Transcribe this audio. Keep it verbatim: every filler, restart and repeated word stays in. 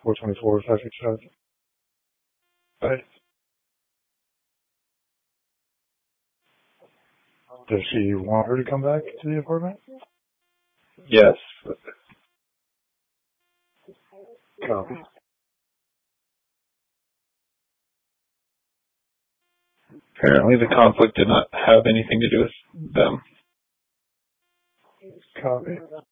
four twenty-four, five sixty-five. Right. Does she want her to come back to the apartment? Yes. Copy. Apparently the conflict did not have anything to do with them. Copy.